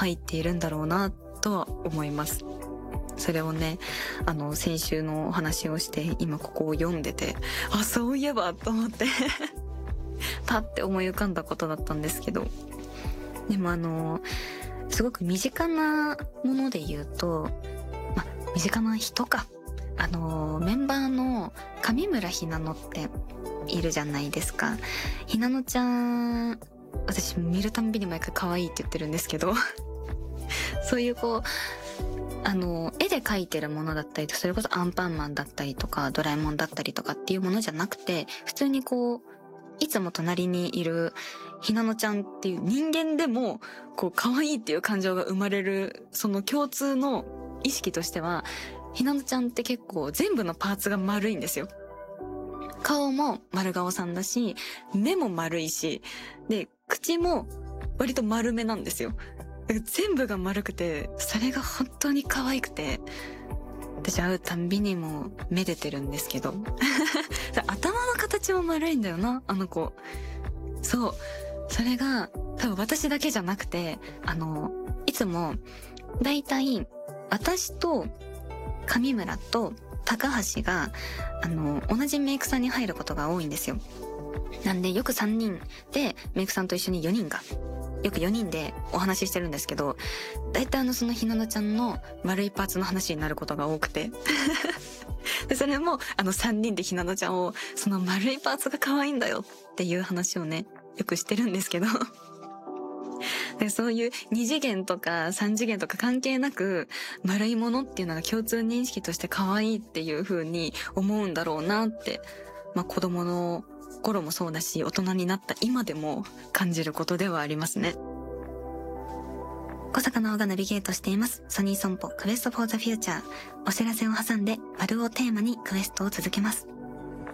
入っているんだろうなとは思います。それをね、先週のお話をして今ここを読んでて、あ、そういえばと思ってパッて思い浮かんだことだったんですけど、でもすごく身近なもので言うと、身近な人か。メンバーの上村ひなのっているじゃないですか。ひなのちゃん、私見るたんびに毎回可愛いって言ってるんですけどそういう絵で描いてるものだったりと、それこそアンパンマンだったりとかドラえもんだったりとかっていうものじゃなくて、普通にいつも隣にいるひなのちゃんっていう人間でも可愛いっていう感情が生まれる、その共通の意識としては、ひなのちゃんって結構全部のパーツが丸いんですよ。顔も丸顔さんだし、目も丸いし、で口も割と丸めなんですよ。全部が丸くて、それが本当に可愛くて、私会うたんびにもめでてるんですけど頭の形も丸いんだよな、あの子。そう、それが多分私だけじゃなくて、いつもだいたい私と上村と高橋が同じメイクさんに入ることが多いんですよ。なんでよく3人でメイクさんと一緒によく4人でお話ししてるんですけど、だいたいそのひなのちゃんの丸いパーツの話になることが多くてでそれも3人でひなのちゃんを、その丸いパーツが可愛いんだよっていう話をね、よくしてるんですけどでそういう2次元とか3次元とか関係なく、丸いものっていうのが共通認識として可愛いっていう風に思うんだろうなって、子供の頃もそうだし、大人になった今でも感じることではありますね。小坂直がナビゲートしていますソニーソンポクエストフォーザフューチャー。お知らせを挟んで丸をテーマにクエストを続けます。